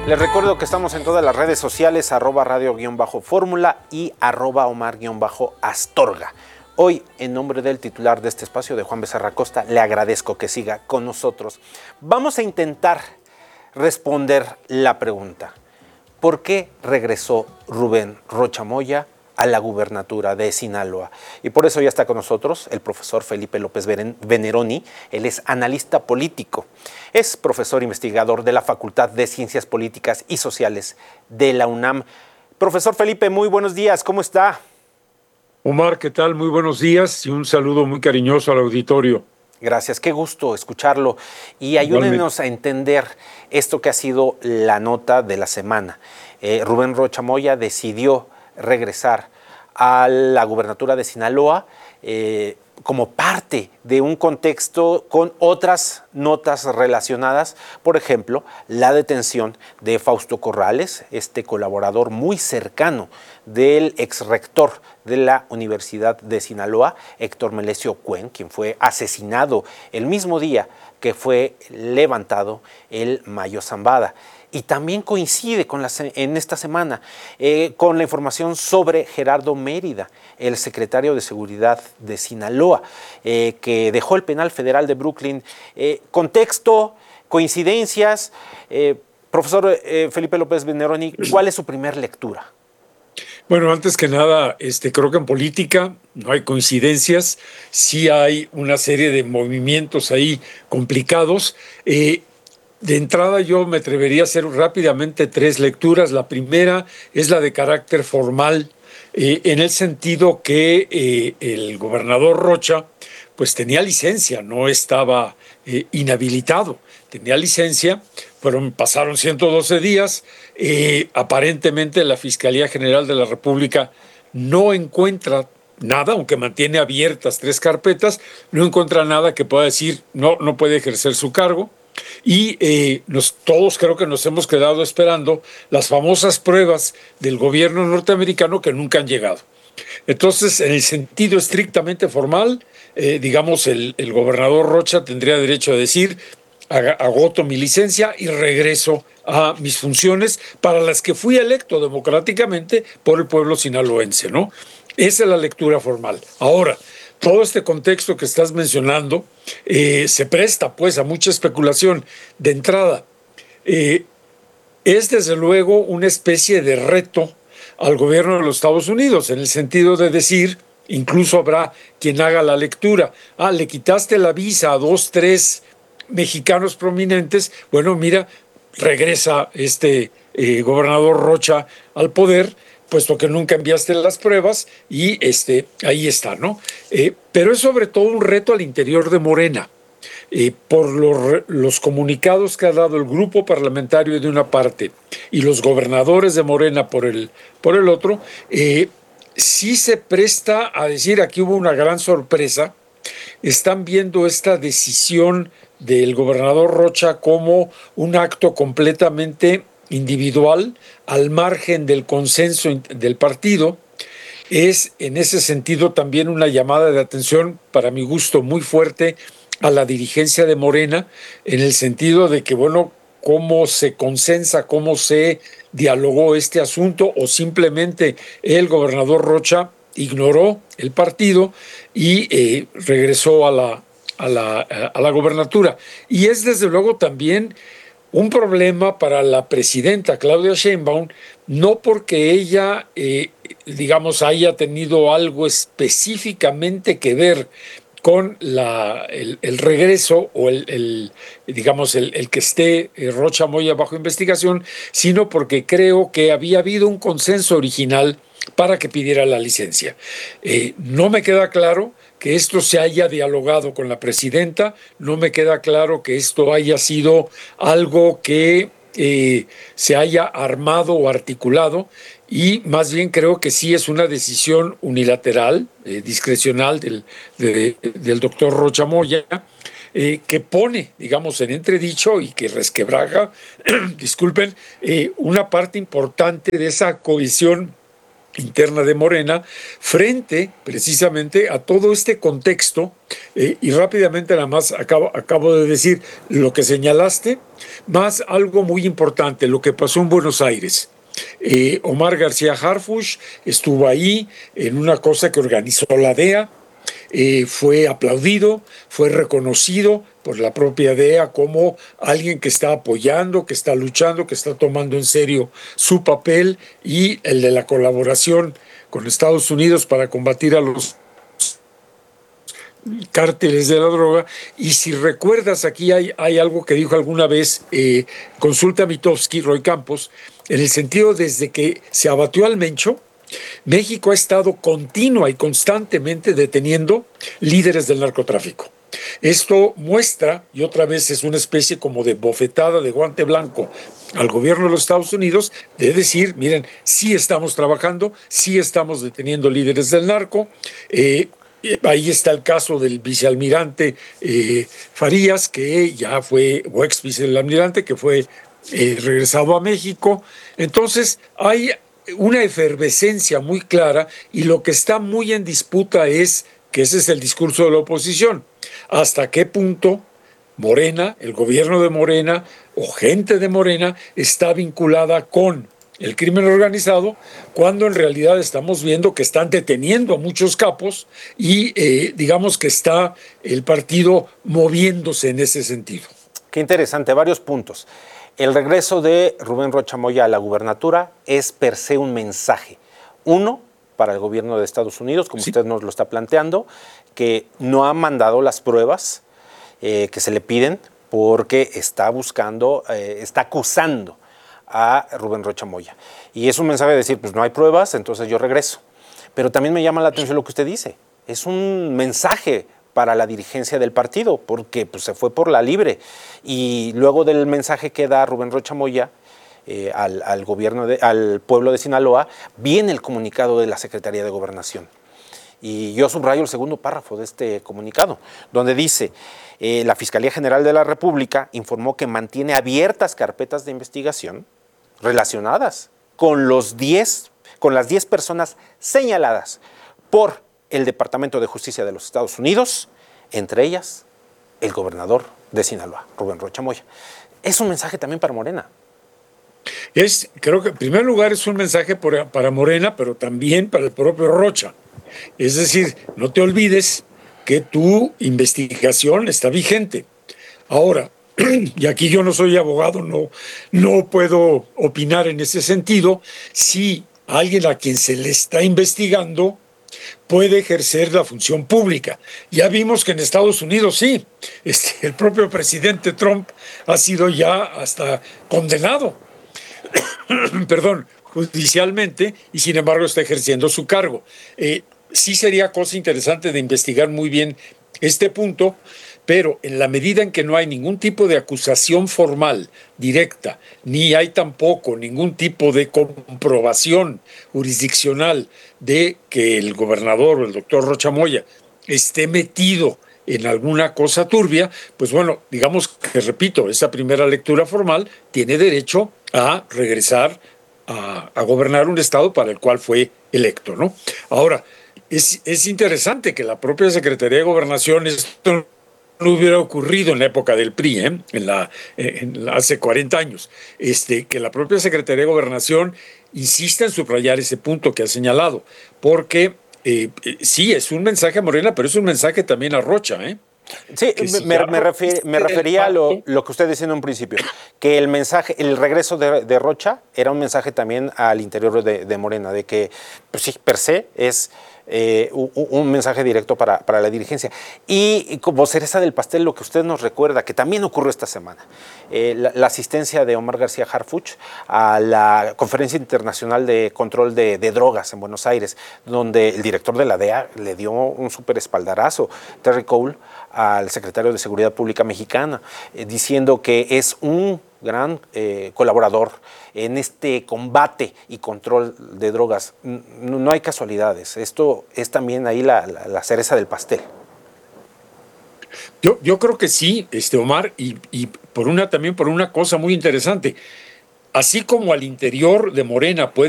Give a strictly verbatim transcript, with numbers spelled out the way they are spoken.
Les recuerdo que estamos en todas las redes sociales, arroba radio-fórmula y arroba omar-astorga. Hoy, en nombre del titular de este espacio, de Juan Becerra Costa, le agradezco que siga con nosotros. Vamos a intentar responder la pregunta: ¿por qué regresó Rubén Rocha Moya a la gubernatura de Sinaloa? Y por eso ya está con nosotros el profesor Felipe López Veneroni. Él es analista político, es profesor investigador de la Facultad de Ciencias Políticas y Sociales de la UNAM. Profesor Felipe, muy buenos días, ¿cómo está? Omar, ¿qué tal? Muy buenos días y un saludo muy cariñoso al auditorio. Gracias, qué gusto escucharlo. Y ayúdenos a entender esto que ha sido la nota de la semana. Eh, Rubén Rocha Moya decidió regresar a la gubernatura de Sinaloa eh, como parte de un contexto con otras notas relacionadas, por ejemplo, la detención de Fausto Corrales, este colaborador muy cercano del exrector de la Universidad de Sinaloa, Héctor Melesio Cuen, quien fue asesinado el mismo día que fue levantado el Mayo Zambada. Y también coincide con la, en esta semana eh, con la información sobre Gerardo Mérida, el secretario de Seguridad de Sinaloa, eh, que dejó el penal federal de Brooklyn. Eh, contexto, coincidencias. Eh, profesor eh, Felipe López Veneroni, ¿cuál es su primer lectura? Bueno, antes que nada, este, creo que en política no hay coincidencias, sí hay una serie de movimientos ahí complicados. Eh, De entrada yo me atrevería a hacer rápidamente tres lecturas. La primera es la de carácter formal, eh, en el sentido que eh, el gobernador Rocha pues tenía licencia, no estaba eh, inhabilitado, tenía licencia, fueron, pasaron ciento doce días, eh, aparentemente la Fiscalía General de la República no encuentra nada, aunque mantiene abiertas tres carpetas, no encuentra nada que pueda decir no, no puede ejercer su cargo. Y eh, nos, todos creo que nos hemos quedado esperando las famosas pruebas del gobierno norteamericano que nunca han llegado. Entonces, en el sentido estrictamente formal, eh, digamos, el, el gobernador Rocha tendría derecho a decir: agoto mi licencia y regreso a mis funciones para las que fui electo democráticamente por el pueblo sinaloense, ¿no? Esa es la lectura formal. Ahora, todo este contexto que estás mencionando eh, se presta pues a mucha especulación. De entrada, eh, es desde luego una especie de reto al gobierno de los Estados Unidos, en el sentido de decir, incluso habrá quien haga la lectura: ah, le quitaste la visa a dos, tres mexicanos prominentes, bueno, mira, regresa este eh, gobernador Rocha al poder, puesto que nunca enviaste las pruebas, y este, ahí está, ¿no? Eh, pero es sobre todo un reto al interior de Morena, eh, por los, los comunicados que ha dado el grupo parlamentario de una parte y los gobernadores de Morena por el, por el otro. Eh, sí se presta a decir, aquí hubo una gran sorpresa. Están viendo esta decisión del gobernador Rocha como un acto completamente individual, al margen del consenso del partido. Es en ese sentido también una llamada de atención, para mi gusto, muy fuerte a la dirigencia de Morena, en el sentido de que, bueno, cómo se consensa, cómo se dialogó este asunto, o simplemente el gobernador Rocha ignoró el partido y eh, regresó a la, a, la, a la gobernatura. Y es desde luego también un problema para la presidenta Claudia Sheinbaum, no porque ella, eh, digamos, haya tenido algo específicamente que ver con la, el, el regreso o el, el digamos, el, el que esté eh, Rocha Moya bajo investigación, sino porque creo que había habido un consenso original para que pidiera la licencia. Eh, no me queda claro que esto se haya dialogado con la presidenta, no me queda claro que esto haya sido algo que eh, se haya armado o articulado, y más bien creo que sí es una decisión unilateral, eh, discrecional del, de, del doctor Rocha Moya, eh, que pone, digamos, en entredicho y que resquebraja, disculpen, eh, una parte importante de esa cohesión interna de Morena, frente precisamente a todo este contexto, eh, y rápidamente nada más acabo, acabo de decir lo que señalaste, más algo muy importante, lo que pasó en Buenos Aires. Eh, Omar García Harfuch estuvo ahí en una cosa que organizó la D E A, eh, fue aplaudido, fue reconocido por la propia D E A como alguien que está apoyando, que está luchando, que está tomando en serio su papel y el de la colaboración con Estados Unidos para combatir a los cárteles de la droga. Y si recuerdas, aquí hay, hay algo que dijo alguna vez eh, Consulta Mitofsky, Roy Campos, en el sentido desde que se abatió al Mencho, México ha estado continua y constantemente deteniendo líderes del narcotráfico. Esto muestra, y otra vez es una especie como de bofetada de guante blanco al gobierno de los Estados Unidos, de decir, miren, sí estamos trabajando, sí estamos deteniendo líderes del narco. Eh, ahí está el caso del vicealmirante eh, Farías, que ya fue, o ex vicealmirante, que fue eh, regresado a México. Entonces, hay una efervescencia muy clara y lo que está muy en disputa es, que ese es el discurso de la oposición, hasta qué punto Morena, el gobierno de Morena o gente de Morena está vinculada con el crimen organizado, cuando en realidad estamos viendo que están deteniendo a muchos capos y eh, digamos que está el partido moviéndose en ese sentido. Qué interesante, varios puntos. El regreso de Rubén Rocha Moya a la gubernatura es per se un mensaje. Uno, para el gobierno de Estados Unidos, como sí. usted nos lo está planteando, que no ha mandado las pruebas eh, que se le piden porque está buscando, eh, está acusando a Rubén Rocha Moya. Y es un mensaje de decir, pues no hay pruebas, entonces yo regreso. Pero también me llama la atención lo que usted dice. Es un mensaje para la dirigencia del partido, porque pues, se fue por la libre. Y luego del mensaje que da Rubén Rocha Moya eh, al, al, gobierno de, al pueblo de Sinaloa, viene el comunicado de la Secretaría de Gobernación. Y yo subrayo el segundo párrafo de este comunicado, donde dice, eh, la Fiscalía General de la República informó que mantiene abiertas carpetas de investigación relacionadas con, los diez, con las diez personas señaladas por el Departamento de Justicia de los Estados Unidos, entre ellas el gobernador de Sinaloa, Rubén Rocha Moya. Es un mensaje también para Morena. Es, creo que en primer lugar es un mensaje por, para Morena, pero también para el propio Rocha. Es decir, no te olvides que tu investigación está vigente. Ahora, y aquí yo no soy abogado, no, no puedo opinar en ese sentido, si alguien a quien se le está investigando puede ejercer la función pública. Ya vimos que en Estados Unidos sí, este, el propio presidente Trump ha sido ya hasta condenado, perdón, judicialmente, y sin embargo está ejerciendo su cargo. Eh, sí sería cosa interesante de investigar muy bien este punto, pero en la medida en que no hay ningún tipo de acusación formal directa, ni hay tampoco ningún tipo de comprobación jurisdiccional de que el gobernador o el doctor Rocha Moya esté metido en alguna cosa turbia, pues bueno, digamos que, repito, esa primera lectura formal tiene derecho a regresar a, a gobernar un estado para el cual fue electo, ¿no? Ahora, es, es interesante que la propia Secretaría de Gobernación, esto no hubiera ocurrido en la época del P R I, ¿eh? en la, en la, hace cuarenta años, este, que la propia Secretaría de Gobernación insista en subrayar ese punto que ha señalado, porque eh, eh, sí, es un mensaje a Morena, pero es un mensaje también a Rocha, ¿eh? Sí, si me, me, refer, me refería a lo, lo que usted decía en un principio, que el mensaje, el regreso de, de Rocha era un mensaje también al interior de, de Morena, de que pues sí, per se es eh, un, un mensaje directo para, para la dirigencia. Y, y como cereza del pastel, lo que usted nos recuerda, que también ocurrió esta semana, eh, la, la asistencia de Omar García Harfuch a la Conferencia Internacional de Control de, de Drogas en Buenos Aires, donde el director de la D E A le dio un súper espaldarazo, Terry Cole, al secretario de Seguridad Pública mexicana, eh, diciendo que es un gran eh, colaborador en este combate y control de drogas. No, no hay casualidades, esto es también ahí la, la, la cereza del pastel. Yo, yo creo que sí, este Omar, y, y por una, también por una cosa muy interesante, así como al interior de Morena puede